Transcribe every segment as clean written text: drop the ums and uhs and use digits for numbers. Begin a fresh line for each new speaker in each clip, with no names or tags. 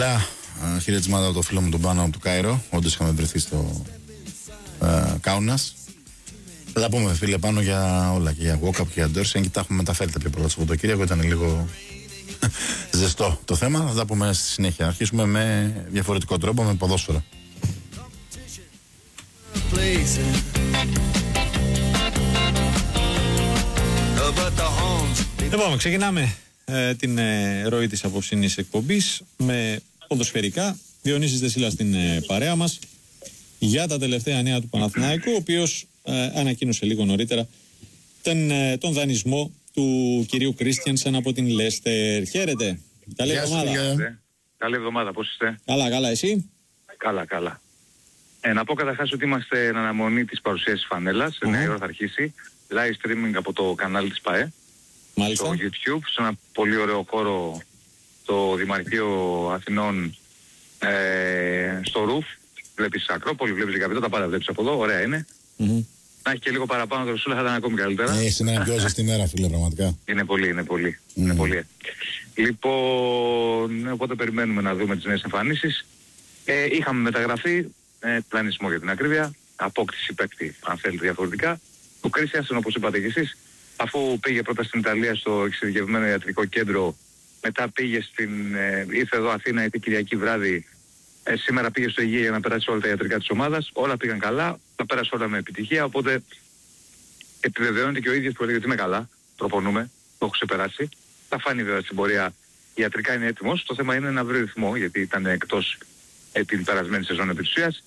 Καλά, χαιρετισμάτα από το φίλο μου τον Πάνο από το Κάιρο. Όντως είχαμε βρεθεί στο Κάουνας. Θα τα πούμε, φίλε, Πάνο, για όλα, και για walk-up και για Ντόρση. Αν τα έχουμε μεταφέρει τα πιο πρώτα Σαββατοκύριακο, ήταν λίγο ζεστό το θέμα. Θα τα πούμε στη συνέχεια. Αρχίσουμε με διαφορετικό τρόπο, με ποδόσφαιρα.
Λοιπόν, ξεκινάμε την ροή της απόψινής εκπομπής με ποδοσφαιρικά. Διονύσης Δεσίλας στην παρέα μας για τα τελευταία νέα του Παναθηναϊκού, ο οποίος ανακοίνωσε λίγο νωρίτερα τον δανεισμό του κυρίου Κρίστιανσεν από την Λέστερ. Χαίρετε. Καλή εβδομάδα.
Καλή εβδομάδα, πώς είστε?
Καλά, εσύ?
Καλά. Να πω καταρχάς ότι είμαστε εν αναμονή της παρουσίασης φανέλας. 9 ώρα θα αρχίσει. Live streaming από το κανάλι της ΠΑΕ.
Μάλιστα.
Στο YouTube, σε ένα πολύ ωραίο χώρο, το Δημαρχείο Αθηνών, στο ρουφ. Βλέπεις Ακρόπολη, βλέπεις Γαβιτό, τα πάντα βλέπεις από εδώ, ωραία είναι. Να έχει και λίγο παραπάνω το Ρωσούλα θα ήταν ακόμη καλύτερα.
Σήμερα είναι πιο ζεστή μέρα, φίλε, πραγματικά.
Είναι πολύ. Λοιπόν, οπότε περιμένουμε να δούμε τις νέες εμφανίσεις. Είχαμε μεταγραφή, πλανισμό για την ακρίβεια, απόκτηση παίκτη, αν θέλετε διαφορετικά, του Κρίστιανσεν, όπως είπατε και εσείς, αφού πήγε πρώτα στην Ιταλία στο εξειδικευμένο ιατρικό κέντρο, μετά πήγε ήρθε εδώ Αθήνα, γιατί Κυριακή βράδυ, σήμερα πήγε στο Αιγαίο για να περάσει όλα τα ιατρικά της ομάδας, όλα πήγαν καλά, τα πέρασε όλα με επιτυχία, οπότε επιβεβαιώνεται και ο ίδιος που έλεγε ότι είμαι καλά, προπονούμε, το έχω ξεπεράσει, θα φάνει βέβαια στην πορεία, ιατρικά είναι έτοιμος, το θέμα είναι να βρει ρυθμό, γιατί ήταν εκτός την περασμένη σεζόν επί της ουσίας.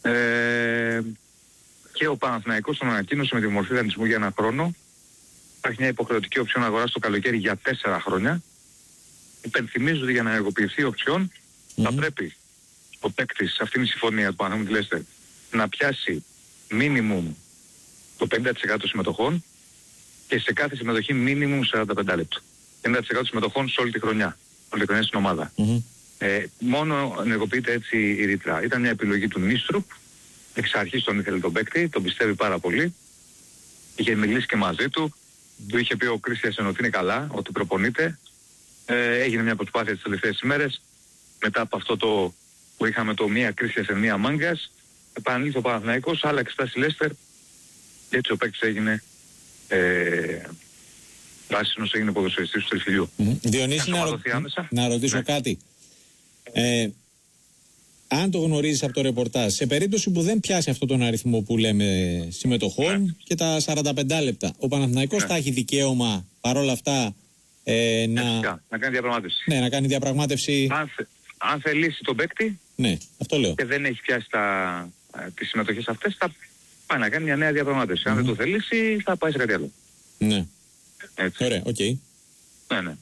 Και ο Παναθηναϊκός τον ανακοίνωσε με τη μορφή δανεισμού για 1 χρόνο. Υπάρχει μια υποχρεωτική οψιόν αγοράς το καλοκαίρι για 4 χρόνια. Υπενθυμίζω ότι για να ενεργοποιηθεί η οψιόν θα πρέπει ο παίκτης, αυτή είναι η συμφωνία του Παναθηναϊκού της Λέστερ, να πιάσει minimum το 50% των συμμετοχών και σε κάθε συμμετοχή minimum 45 λεπτά. 50% συμμετοχών σε όλη τη χρονιά. Όλη τη χρονιά στην ομάδα. Μόνο ενεργοποιείται έτσι η ρήτρα. Ήταν μια επιλογή του Νίστρουπ. Εξ αρχής τον ήθελε τον παίκτη, τον πιστεύει πάρα πολύ. Είχε μιλήσει και μαζί του. Του είχε πει ο Κρίστιανσεν ότι είναι καλά, ότι προπονείται. Έγινε μια προσπάθεια τις τελευταίες ημέρες. Μετά από αυτό που είχαμε το μία Κρίστιανσεν, μία Μάγκας, επανήλθε ο Παναθηναϊκός, άλλαξε στάση Λέστερ. Και έτσι ο παίκτης έγινε πράσινος, έγινε ποδοσφαιριστής του Τριφυλιού.
Διονύση, να ρωτήσω κάτι. Αν το γνωρίζεις από το ρεπορτάζ, σε περίπτωση που δεν πιάσει αυτόν τον αριθμό που λέμε συμμετοχών και τα 45 λεπτά, ο Παναθηναϊκός θα έχει δικαίωμα παρόλα αυτά
να κάνει διαπραγμάτευση.
Ναι, να κάνει διαπραγμάτευση.
Αν θελήσει τον παίκτη,
ναι, αυτό λέω,
και δεν έχει πιάσει τις συμμετοχές αυτές, θα πάει να κάνει μια νέα διαπραγμάτευση. Αν δεν το θελήσει, θα πάει σε κάτι άλλο. Ναι. Έτσι.
Ωραία, οκ.
Ναι.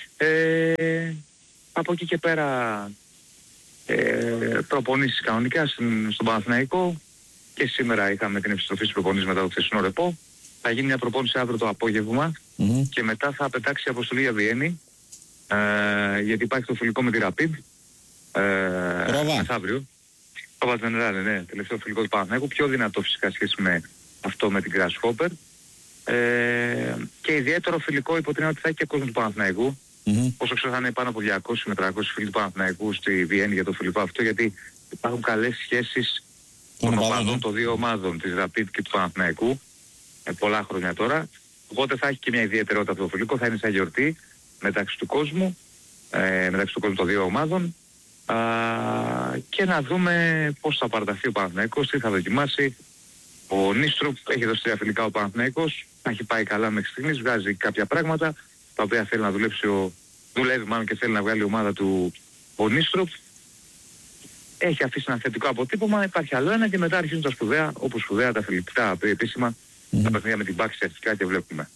Από εκεί και πέρα προπονήσεις κανονικά στον Παναθηναϊκό, και σήμερα είχαμε την επιστροφή στις προπονήσεις μετά το χθεσινό ρεπό. Θα γίνει μια προπόνηση αύριο το απόγευμα και μετά θα πετάξει η αποστολή για Βιέννη, γιατί υπάρχει το φιλικό με τη Rapid μεθαύριο. Ναι, τελευταίο φιλικό του Παναθηναϊκού, πιο δυνατό φυσικά σχέση με αυτό με την Grasshopper, και ιδιαίτερο φιλικό υπό την έννοια ότι θα έχει και κόσμο του Παναθηναϊκού. Όσο ξέρω θα είναι πάνω από 200 με 300 φίλοι του Παναθηναϊκού στη Βιέννη για το φιλικό αυτό, γιατί υπάρχουν καλές σχέσεις των οπαδών των δύο ομάδων, της Rapid και του Παναθηναϊκού, πολλά χρόνια τώρα. Οπότε θα έχει και μια ιδιαιτερότητα αυτό το φιλικό, θα είναι σαν γιορτή μεταξύ του κόσμου των δύο ομάδων, και να δούμε πώς θα παραταθεί ο Παναθηναϊκός, τι θα δοκιμάσει. Ο Νίστρουπ έχει δώσει 3 φιλικά ο Παναθηναϊκός, έχει πάει καλά μέχρι στιγμής, βγάζει κάποια πράγματα τα οποία θέλει να δουλεύει μάλλον και θέλει να βγάλει η ομάδα του ο Νίστρουπ. Έχει αφήσει ένα θετικό αποτύπωμα, υπάρχει άλλο ένα, και μετά αρχίζουν τα σπουδαία, όπως σπουδαία τα φιλικά επίσημα, τα παιχνίδια με την Πάξη αρχικά και βλέπουμε.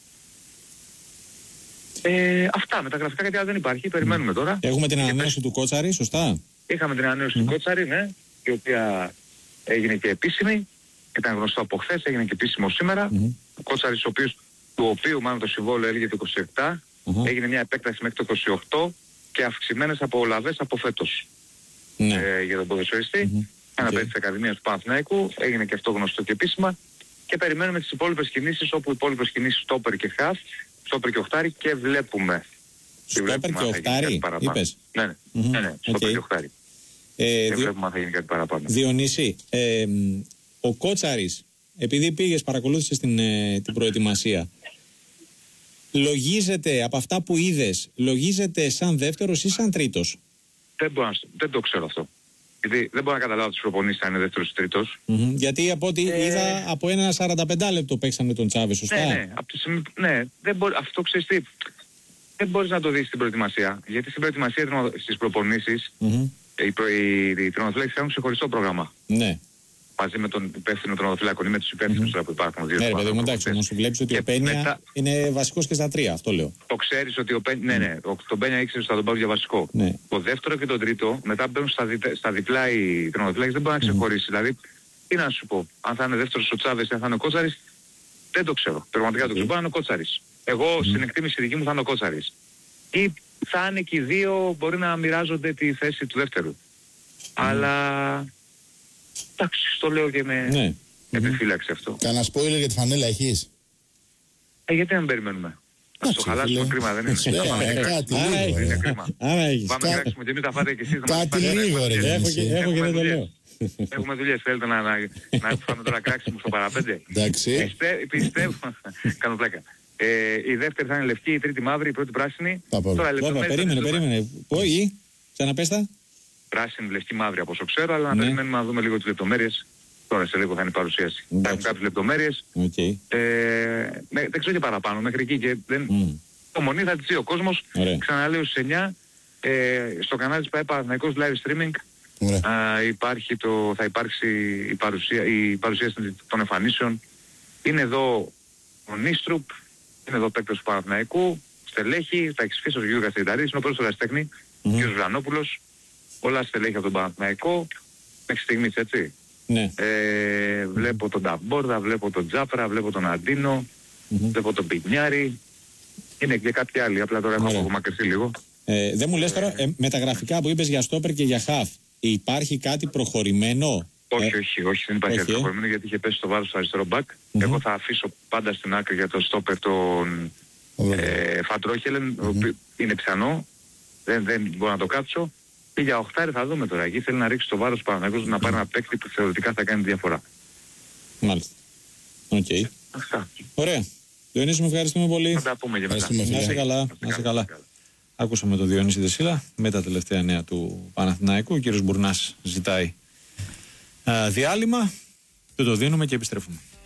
Αυτά με τα γραφικά, κάτι άλλο δεν υπάρχει, περιμένουμε τώρα. Έχουμε την ανανέωση του Κότσαρη, σωστά? Είχαμε την ανανέωση του Κότσαρη, ναι, η οποία έγινε και επίσημη, ήταν γνωστό από χθες, έγινε και επίσημο σήμερα. Ο Κότσαρης, του οποίου μάλλον το συμβόλαιο έλεγε το 27, έγινε μια επέκταση μέχρι το 28 και αυξημένες απολαβές από φέτος για τον ποδοσφαιριστή. Ένα παιδί της Ακαδημίας του Παναθηναϊκού, έγινε και αυτό γνωστό και επίσημα, και περιμένουμε τις υπόλοιπες κινήσεις, όπου οι υπόλοιπες κινήσεις στόπερ και χαφ, στόπερ και οχτάρι, και βλέπουμε
Στόπερ και οχτάρι, είπες.
Ναι, στόπερ και οχτάρι. Και βλέπουμε αν θα γίνει κάτι παραπάνω.
Διονύση, ο Κότσαρης, επειδή πήγες, παρακολούθησες την προετοιμασία, λογίζεται από αυτά που είδες, λογίζεται σαν δεύτερος ή σαν τρίτος?
Δεν το ξέρω αυτό. Γιατί δεν μπορώ να καταλάβω τις προπονήσεις αν είναι δεύτερος ή τρίτος.
Γιατί από ό,τι είδα, από ένα 45 λεπτό παίξανε τον Τσάβε, σωστά?
Ναι, αυτό ξέρεις τι. Δεν μπορείς να το δεις στην προετοιμασία. Γιατί στην προετοιμασία, στις προπονήσεις, οι τερματοφύλακες έχουν ξεχωριστό πρόγραμμα.
Ναι.
Μαζί με τον υπεύθυνο τερματοφύλακων ή με τους υπεύθυνους που υπάρχουν.
Ναι, παιδί μου, εντάξει, όμως βλέπεις ότι ο Πένια είναι βασικός και στα 3, αυτό λέω.
Το ξέρεις ότι ο Πένια, ναι, τον Πένια ήξερες ότι θα τον πάρουν για βασικό.
Ναι.
Το δεύτερο και το τρίτο, μετά μπαίνουν στα διπλά οι τερματοφύλακες, δεν μπορεί να ξεχωρίσει. Δηλαδή, τι να σου πω, αν θα είναι δεύτερος ο Τσάβες ή αν θα είναι ο Κότσαρης, δεν το ξέρω. Πραγματικά το ξέρω. Μπορεί να είναι ο Κότσαρης. Εγώ στην εκτίμηση δική μου θα είναι ο Κότσαρης. Ή θα είναι και οι δύο, μπορεί να μοιράζονται τη θέση του δεύτερου. Αλλά εντάξει, το λέω και με επιφύλαξη αυτό.
Κανένα spoiler για τη φανέλα έχεις?
Γιατί να μην περιμένουμε? Να το χαλάσουμε, κρίμα δεν είναι?
Κάτι λίγο.
Είναι κρίμα.
Άρα έχεις.
Πάμε να κράξουμε και εμείς τα φάτε και εσείς.
Κάτι λίγο ρε.
Έχω και δεν το λέω.
Έχουμε δουλειές, θέλετε να φάμε τώρα κράξιμο στο παραπέντε?
Εντάξει.
Πιστεύω, κάνω πλάκα. Η δεύτερη θα είναι λευκή, η τρίτη μαύρη, η πρώτη πράσινη.
Τώρα περίμενε. Όχι, ξαναπέστα.
Πράσινη, λευκή, μαύρη από όσο ξέρω, αλλά να περιμένουμε να δούμε λίγο τις λεπτομέρειες. Τώρα σε λίγο θα είναι η παρουσίαση. Θα έχουν κάποιες λεπτομέρειες. Δεν ξέρω και παραπάνω, μέχρι εκεί και δεν... Το μονή θα τη ζει ο κόσμος. Ξαναλέω στις 9 στο κανάλι της ΠΑΕ Παναθηναϊκός live streaming. Θα υπάρξει η παρουσίαση των εμφανίσεων. Είναι εδώ ο Νίστρουπ, είναι εδώ παίκτες του Παναθηναϊκού, στελέχη, τα εξφύσεως ο Γιώργος Καστινταρής, είναι ο πρώτος ερασιτέχνη, ο κ. Βρανόπουλος, όλα στελέχη από τον Παναθηναϊκό, μέχρι στιγμής, έτσι.
Ναι.
Βλέπω τον Ταμπόρδα, βλέπω τον Τζάφρα, βλέπω τον Αντίνο, βλέπω τον Πινιάρη, είναι και κάποιοι άλλοι, απλά τώρα έχω απομακρυνθεί λίγο.
Δεν μου λες τώρα, με τα γραφικά που είπες για στόπερ και για χαφ, υπάρχει κάτι προχωρημένο?
Όχι, δεν υπάρχει κάτι προχωρημένο, γιατί είχε πέσει το βάρος στο αριστερό μπακ. Εγώ θα αφήσω πάντα στην άκρη για το στόπερ τον Φαντρόχελεν, είναι πιθανό, δεν μπορώ να το κάτσω. Και για οχτάρι θα δούμε τώρα. Εκεί θέλει να ρίξει το βάρος του Παναθηναϊκού να πάρει ένα παίκτη που θεωρητικά θα κάνει διαφορά.
Μάλιστα. Οκ.
Αυτά.
Ωραία. Διονύση, μου ευχαριστούμε πολύ.
Θα τα πούμε και μετά.
Να είσαι καλά. Ακούσαμε τον Διονύση Δεσίλα με τα τελευταία νέα του Παναθηναϊκού. Ο κύριος Μπουρνάς ζητάει διάλειμμα. Το δίνουμε και επιστρέφουμε.